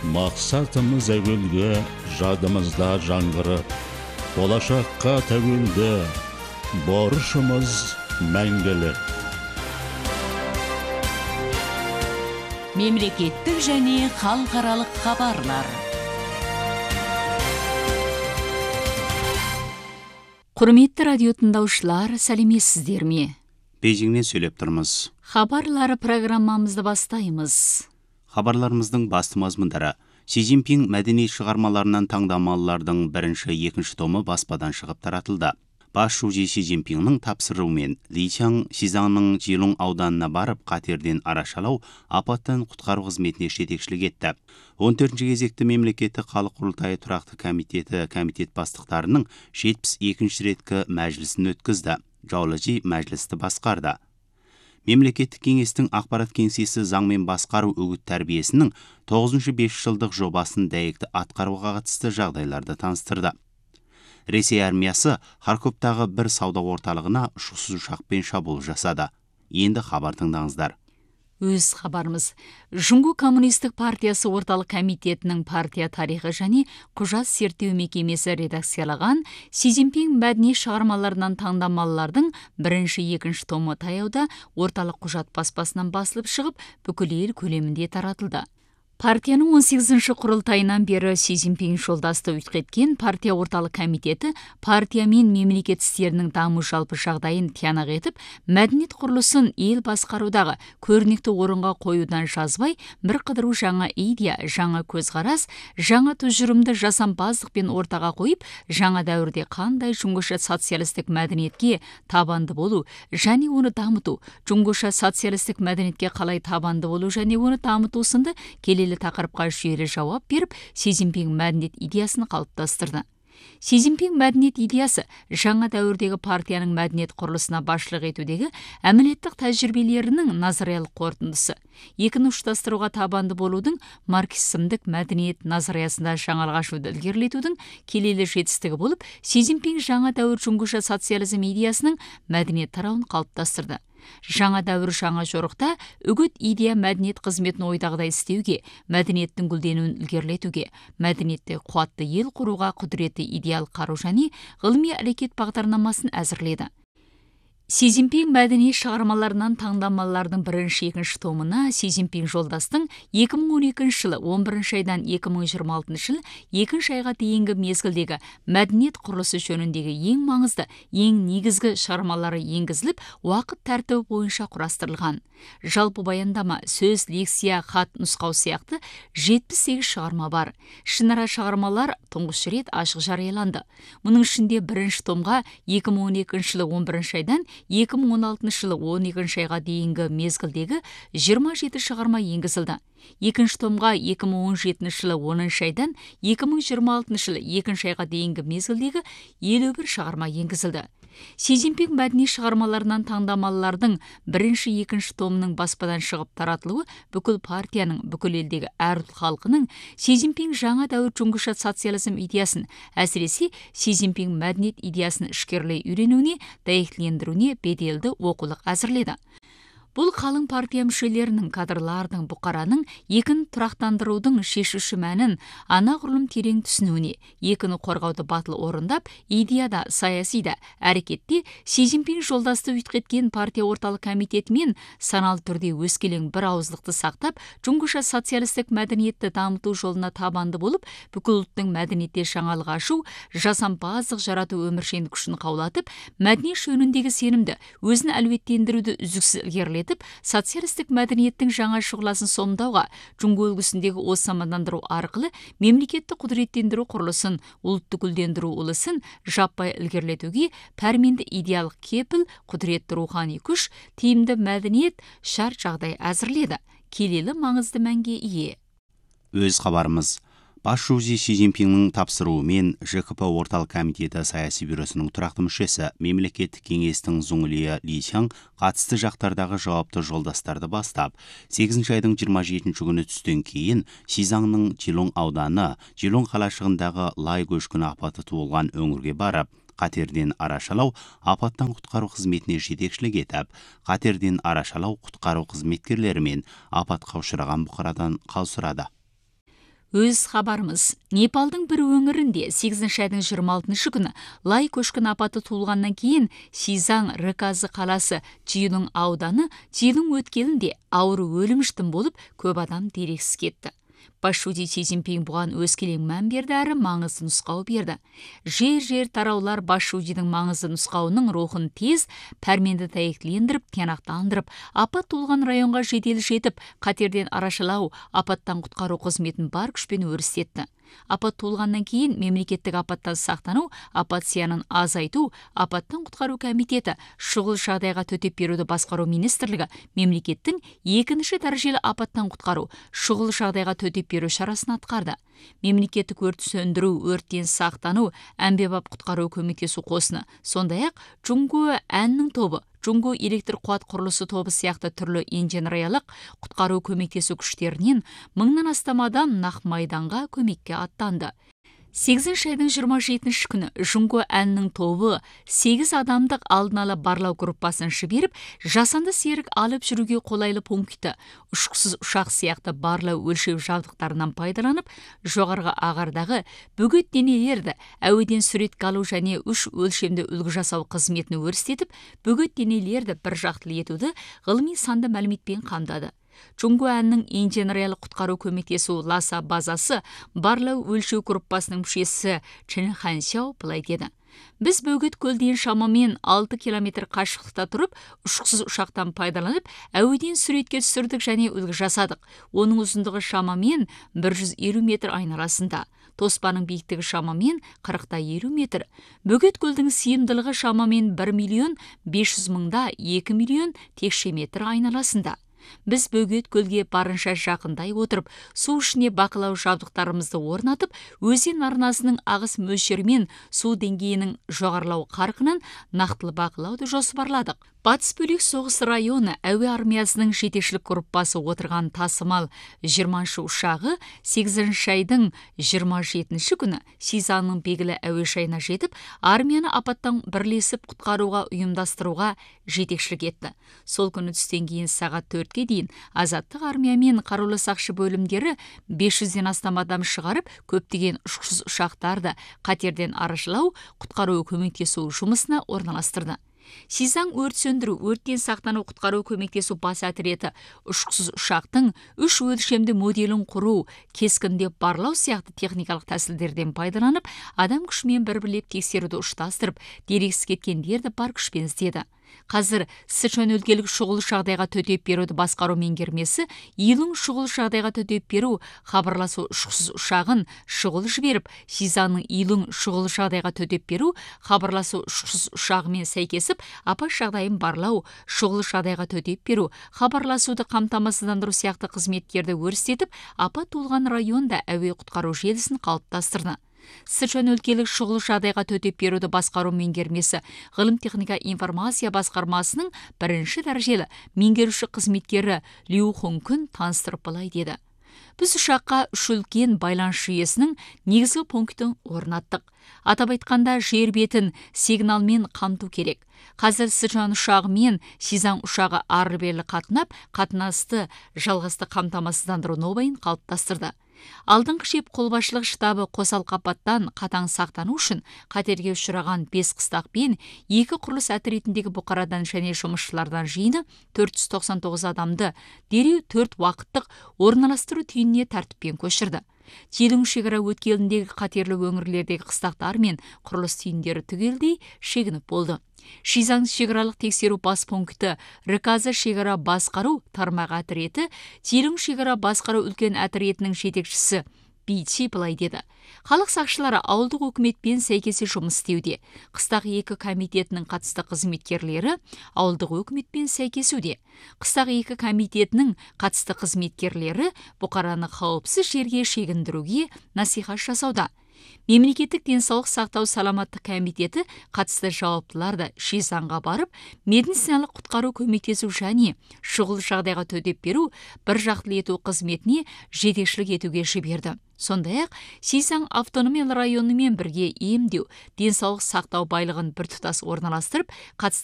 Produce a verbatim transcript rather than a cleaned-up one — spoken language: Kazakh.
Мақсатымыз әуелгі, жадымызда жаңғырып, болашаққа тәуелді, борышымыз мәңгілік. Мемлекеттік және халықаралық хабарлар. Құрметті радио тыңдаушылар, сәлеметсіздер ме? Бейжіңнен сөйлеп тұрмыз. Хабарлары программамызды бастаймыз. Хабарларымыздың басты мазмұндары: Си Цзиньпин мәдени шығармаларынан таңдамалылардың бірінші, екінші томы баспадан шығып таратылды. Бас шужи Си Цзиньпиннің тапсыруымен Ли Чаң Сизаңның Жилун ауданына барып, қатерден арашалау, апаттан құтқару қызметіне жетекшілік етті. он төртінші кезекті мемлекеттік халық құрылтайы тұрақты комитеті комитет бастықтарының жетпіс екінші реткі мәжілісін өткізді. Жаулажи мәжілісті басқарды. Мемлекеттік кеңестің ақпарат кеңсесі заң мен басқару үгіт тәрбиесінің тоғызыншы бес жылдық жобасын дәйекті атқаруға қатысты жағдайларды таныстырды. Ресей армиясы Харковтағы бір сауда орталығына ұшқышсыз ұшақпен шабуыл жасады. Енді хабар тыңдаңыздар. Өз хабарымыз. Жұңгу коммунистік партиясы орталық комитетінің партия тарихы және құжат зерттеу мекемесі редакциялаған Си Цзиньпин мәдени шығармаларынан таңдамалылардың бірінші, екінші томы таяуда орталық құжат баспасынан басылып шығып, бүкіл ел көлемінде таратылды. Партияның он сегізінші құрылтайынан бері Си Цзиньпин жолдасты өткеткен партия орталық комитеті партия мен мемлекет істерінің даму жалпы жағдайын тиянақ етіп, мәдениет құрылысын ел басқарудағы көрнекті орынға қоюдан жазбай, бір қыдыру жаңа идея, жаңа көзқарас, жаңа тұжырымды жасампаздықпен ортаға қойып, жаңа дәуірде қандай жұңғыша социалистік мәдениетке табанды болу және оны дамыту, жұңғыша социалистік мәдениетке қалай табанды болу және оны дамыту сынды келелі тақырыпқа жүйелі жауап беріп, Си Цзиньпин мәдениет идеясын қалыптастырды. Си Цзиньпин мәдениет идеясы жаңа дәуірдегі партияның мәдениет құрылысына басшылық етудегі әмілеттік тәжірибелерінің назариялық қорытындысы. Екіні ұштастыруға табанды болудың марксизмдік мәдениет назариясында жаңалық ашуды ілгерілетудің келелі жетістігі болып, Си Цзиньпин жаңа дәуір жұңғыша социализм идеясының мәдениет тарауын қалыптастырды. Жаңа дәуір жаңа жорықта үгіт идея мәдениет қызметін ойдағыдай істеуге, мәдениеттің гүлденуін ілгерілетуге, мәдениетті қуатты ел құруға құдіретті идеал қару және ғылыми әрекет бағдарламасын әзірледі. Си Цзиньпин мәдени шығармаларынан таңдамалылардың бірінші, екінші томына Си Цзиньпин жолдастың екі мың он екінші жылы он бірінші айдан екі мың жиырма алтыншы жыл екінші айға дейінгі мезгілдегі мәдениет құрылысы жөніндегі ең маңызды, ең негізгі шығармалары енгізіліп, уақыт тәртібі бойынша құрастырылған. Жалпы баяндама, сөз, лекция, хат, нұсқау сияқты жетпіс сегіз шығарма бар. Ішінара шығармалар тұңғыш рет ашық жарияланды. Мұның ішінде бірінші томға екі мың он екінші жылы он бірінші айдан екі мың он алтыншы жылы он екінші айға дейінгі мезгілдегі жиырма жеті шығарма енгізілді. Екінші томға екі мың он жетінші жылы оныншы айдан екі мың жиырма алтыншы жылы екінші айға дейінгі мезгілдегі елу бір шығарма енгізілді. Си Цзиньпин мәдени шығармаларынан таңдамалылардың бірінші, екінші томының баспадан шығып таратылуы бүкіл партияның, бүкіл елдегі әр ұлт халқының Си Цзиньпин жаңа дәуір жұңғыша социализм идеясын, әсіресе Си Цзиньпин мәдениет идеясын ішкерлей үйренуіне, дәйектілендіруіне беделді оқулық әзірледі. Бұл қалың партия мүшелерінің, кадрлардың, бұқараның екін тұрақтандырудың шешуші мәнін анағұрлым терең түсінуіне, екіні қорғауды батыл орындап, идеяда, саясида, әрекетте Си Цзиньпин жолдасты үйтқеткен партия орталық комитетімен саналы түрде өскелең бір ауыздықты сақтап, жұңғыша социалистік мәдениетті дамыту жолына табанды болып, бүкіл ұлттың мәдениетте жаңалық ашу, жасампаздық жарату өміршеңдік күшін қаулатып, мәдениет жөніндегі сенімді, өзін әлеуеттендіруді үздіксіз ілгерілетіп, социалистік мәдениеттің жаңа шұғыласын сомдауға, жұңғы үлгісіндегі осы мамандандыру арқылы мемлекетті құдіреттендіру құрылысын, ұлтты гүлдендіру ұлысын жаппай ілгерілетуге пәрменді идеялық кепіл, құдіретті рухани күш, тиімді мәдениет шарт жағдай әзірледі. Келелі маңызды мәнге ие. Өз хабарымыз. Бас шужи Си Цзиньпиннің тапсыруымен Ж К П орталық комитеті саяси бюросының тұрақты мүшесі мемлекеттік кеңестің Зуңлия Ли Чаң қатысты жақтардағы жауапты жолдастарды бастап, сегізінші айдың жиырма жетінші күні түстен кейін Сизаңның Жилун ауданы, Жилун қалашығындағы лай көшкіні апаты туылған өңірге барып, қатерден арашалау, апаттан құтқару қызметіне жетекшілік етіп, қатерден арашалау құтқару қызметкерлері мен апатқа ұшыраған бұқарадан қал сұрады. Өз хабарымыз. Непалдың бір өңірінде сегізінші айдың жиырма алтыншы күні лай көшкін апаты туылғаннан кейін Сизан Рыказы қаласы Чилың ауданы Чилың өткелінде ауыр өлім жітім болып, көп адам дерексіз кетті. Басшуди Си Цзиньпин бұған өскелең мән берді әрі маңызды нұсқау берді. Жер-жер тараулар Басшудидің маңызды нұсқауының рухын тез, пәрменді дәйектілендіріп, тиянақтандырып, апат туылған районға жедел жетіп, қатерден арашалау, апаттан құтқару қызметін бар күшпен өрістетті. Апат туылғаннан кейін мемлекеттік апаттан сақтану, апат зиянын азайту, апаттан құтқару комитеті, шұғыл жағдайға төтеп беруді басқару министрлігі мемлекеттің екінші дәрежелі апаттан құтқару, шұғыл жағдайға төтеп беру шарасын атқарды. Мемлекеттік өрт сөндіру, өрттен сақтану, әмбебап құтқару көмектесу қосыны, сондай-ақ Джунго әннің тобы, Джунго электр қуат құрылысы тобы сияқты түрлі инженериялық құтқару көмектесу күштерінен мыңнан астам адам нақ майданға көмекке аттанды. сегізінші айдың жиырма жетінші күні Джунго әннің тобы сегіз адамдық алдын ала барлау группасын жіберіп, жасанды серік алып жүруге қолайлы пункті, ұшқысыз ұшақ сияқты барлау өлшеу жабдықтарынан пайдаланып, жоғарғы ағардағы бөгет денелерді әуеден суретке алу және үш өлшемді үлгі жасау қызметін өрістетіп, бөгет денелерді бір жақтылы етуді ғылыми санды мәліметпен қамдады. Джунго әннің инженериялық құтқару көмектесу Ласа базасы барлау өлшеу группасының мүшесі Чен Хансяо былай деді. Біз бөгет көлден шамамен алты километр қашықтықта тұрып, ұшқысыз ұшақтан пайдаланып, әуеден суретке түсірдік және үлгі жасадық. Оның ұзындығы шамамен бір жүз елу метр айналасында. Тоспаның биіктігі шамамен қырықта елу метр. Бөгет көлдің сыйымдылығы шамамен бір миллион бес жүз мыңда екі миллион текше метр айналасында. Біз бөгет көлге барынша жақындай отырып, су ішіне бақылау жабдықтарымызды орнатып, өзен арнасының ағыс мөлшерімен су деңгейінің жоғарылау қарқынын нақтылы бақылауды жоспарладық. Батыс бөлек соғыс районы әуе армиясының жетекшілік группасы отырған тасымал жиырманшы ұшағы сегізінші айдың жиырма жетінші күні Сизанның белгілі әуежайына жетіп, армияны апаттан бірлесіп құтқаруға ұйымдастыруға жетекшілік етті. Сол күні түстен кейін сағат төртке дейін азаттық армия мен қарулы сақшы бөлімдері бес жүзден астам адам шығарып, көптеген ұшқышсыз ұшақтарды қатерден арашалау, құтқару көмектесу жұмысына орналастырды. Сизан өрт сөндіру, өрттен сақтану құтқару көмектесу бас әтіреті ұшқысыз ұшақтың үш өлшемді моделін құру, кескіндеп барлау сияқты техникалық тәсілдерден пайдаланып, адам күшімен бір-бірлеп тексеруді ұштастырып, дерексіз кеткендерді бар күшпен іздеді. Қазір Сычуань өлкелік шұғыл жағдайға төтеп беруді басқару меңгермесі Илың шұғыл жағдайға төтеп беру хабарласу ұшқысыз ұшағын шұғыл жіберіп, Сизанның Илың шұғыл жағдайға төтеп беру хабарласу ұшқысыз ұшағымен сәйкесіп, апат жағдайын барлау, шұғыл жағдайға төтеп беру, хабарласуды қамтамасыздандыру сияқты қызметтерді өрістетіп, апат туылған районда әуе құтқару желісін қалыптастырды. Сычуань өлкелік шұғыл жағдайға төтеп беруді басқару меңгермесі ғылым техника информация басқармасының бірінші дәрежелі меңгеруші қызметкері Лю Хонкүн таныстырып былай деді. Біз ұшаққа үш үлкен байланыс жүйесінің негізгі пунктін орнаттық. Атап айтқанда жер бетін сигналмен қамту керек. Қазір Сычуань ұшағы мен Сизан ұшағы ары-берлі қатынап, қатынасты жалғасты қамтамасыздандыру нобайын қалыптастырды. Алдыңғы шеп қолбасшылық штабы қосалқы апаттан қатаң сақтану үшін қатерге ұшыраған бес қыстақ пен екі құрылыс әтіретіндегі бұқарадан және жұмысшылардан жиыны төрт жүз тоқсан тоғыз адамды дереу төрт уақыттық орналастыру түйініне тәртіппен көшірді. Чилың шекара өткеліндегі қатерлі өңірлердегі қыстақтар мен құрылыс түйіндері түгелдей шегініп болды. Шизан шекаралық тексеру бас пункті, Рыказы шекара басқару тармақ әтіреті, Чилың шекара басқару үлкен әтіретінің жетекшісі Бичи былай деді. Халық сақшылары ауылдық өкіметпен сәйкесі жұмыс істеуде. Қыстақ екі комитетінің қатысты қызметкерлері ауылдық өкіметпен сәйкесуде. Қыстақ екі комитетінің қатысты қызметкерлері бұқараны қауіпсіз жерге шегіндіруге насихат жасауда. Мемлекеттік денсаулық сақтау саламаттық комитеті қатысты жауаптыларды Шизанға барып, медициналық құтқару көмектесу және шұғыл жағдайға төтеп беру, бір жақтылы ету қызметіне жетекшілік етуге жіберді. Сондай-ақ Сизан автономиялы районымен бірге емдеу, денсаулық сақтау байлығын біртұтас орналастырып, қатысты